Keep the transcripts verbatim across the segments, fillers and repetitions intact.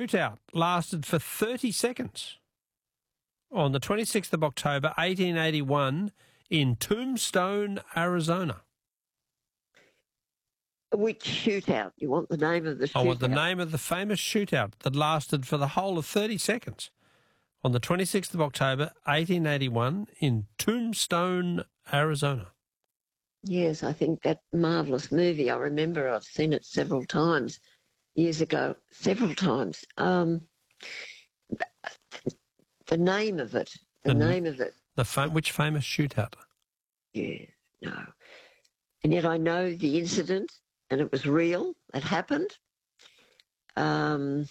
shootout lasted for thirty seconds on the twenty-sixth of October, eighteen eighty-one in Tombstone, Arizona? Which shootout? You want the name of the shootout? I want the name of the famous shootout that lasted for the whole of thirty seconds on the twenty-sixth of October, eighteen eighty-one in Tombstone, Arizona. Yes, I think that marvellous movie. I remember I've seen it several times years ago, several times. Um, the name of it, the, the name of it. The fam- Which famous shootout? Yeah, no. And yet I know the incident, and it was real. It happened. Um,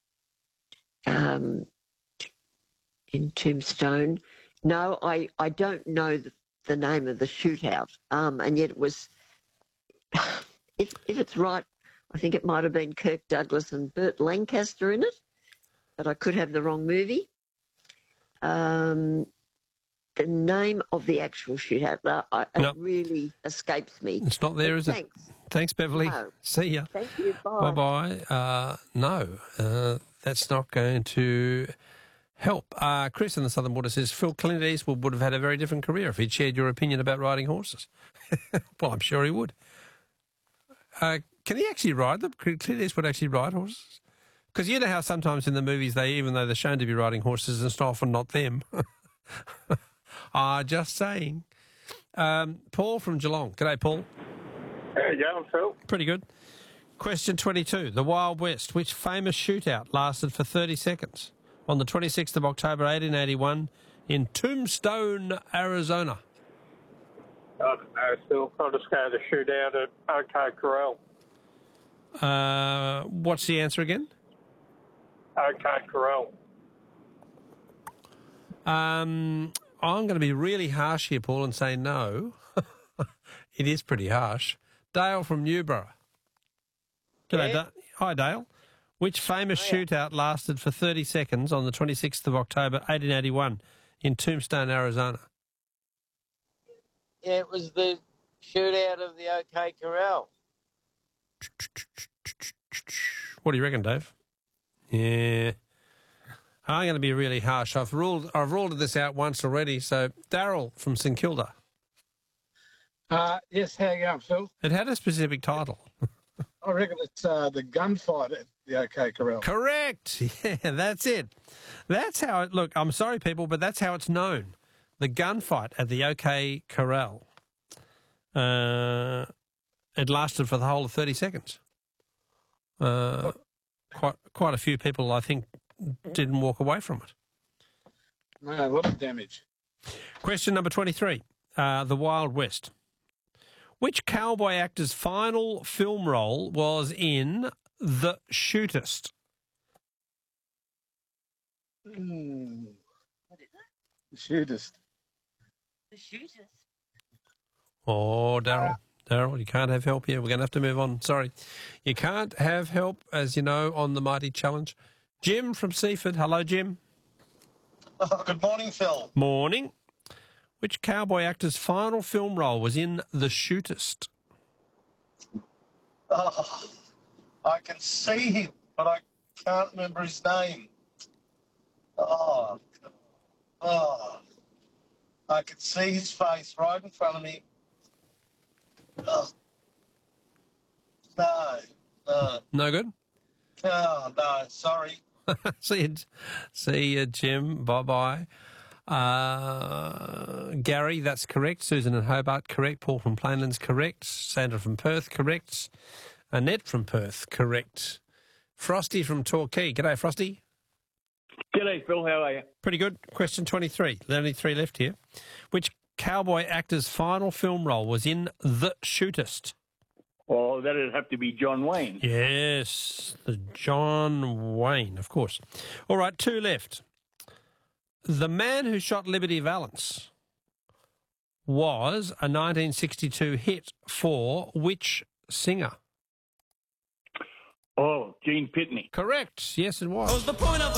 um, in Tombstone. No, I, I don't know the, the name of the shootout, um, and yet it was, if, if it's right, I think it might have been Kirk Douglas and Burt Lancaster in it, but I could have the wrong movie. Um, the name of the actual shootout, uh, I, it nope. really escapes me. It's not there, but is thanks. it? Thanks, Beverly. No. See ya. Thank you. Bye. Bye-bye. Uh, no, uh, that's not going to help. Uh, Chris in the Southern Border says, Phil Clint Eastwood would have had a very different career if he'd shared your opinion about riding horses. Well, I'm sure he would. Uh, can he actually ride them? Clint Eastwood actually ride horses? Because you know how sometimes in the movies, they, even though they're shown to be riding horses, it's often not them. Ah, just saying. Um, Paul from Geelong. G'day, Paul. How you going, Phil? Pretty good. Question twenty-two. The Wild West. Which famous shootout lasted for thirty seconds on the twenty-sixth of October, eighteen eighty-one in Tombstone, Arizona? I don't know, Phil. I'll just go to the shootout at OK Corral. Uh, what's the answer again? OK Corral. Um, I'm going to be really harsh here, Paul, and say no. It is pretty harsh. Dale from Newborough. G'day, Yeah. Da- Hi, Dale. Which famous Oh, yeah. shootout lasted for thirty seconds on the twenty-sixth of October, eighteen eighty-one in Tombstone, Arizona? Yeah, it was the shootout of the OK Corral. What do you reckon, Dave? Yeah. I'm going to be really harsh. I've ruled I've ruled this out once already. So, Darryl from St Kilda. Uh, yes, how you going, Phil? It had a specific title. I reckon it's uh, the gunfight at the OK Corral. Correct. Yeah, that's it. That's how it... Look, I'm sorry, people, but that's how it's known. The gunfight at the OK Corral. Uh, it lasted for the whole of thirty seconds. Uh, quite, quite a few people, I think, didn't walk away from it. No, a lot of damage. Question number twenty-three. Uh, the Wild West. Which cowboy actor's final film role was in The Shootist? Mm. What is it? The Shootist. The Shootist. Oh, Darryl. Darryl, you can't have help here. We're going to have to move on. Sorry. You can't have help, as you know, on the Mighty Challenge. Jim from Seaford. Hello, Jim. Oh, good morning, Phil. Morning. Which cowboy actor's final film role was in The Shootist? Oh, I can see him, but I can't remember his name. Oh, oh, I can see his face right in front of me. Oh. No, no. No good? Oh, no, sorry. see you, see you, Jim. Bye-bye. Uh, Gary, that's correct. Susan in Hobart, correct. Paul from Plainlands, correct. Sandra from Perth, correct. Annette from Perth, correct. Frosty from Torquay. G'day, Frosty. G'day, Phil. How are you? Pretty good. Question twenty-three. There's only three left here. Which cowboy actor's final film role was in The Shootist? Well, that'd have to be John Wayne. Yes, the John Wayne, of course. All right, two left. The Man Who Shot Liberty Valance was a nineteen sixty-two hit for which singer? Oh, Gene Pitney. Correct. Yes, it was. The point of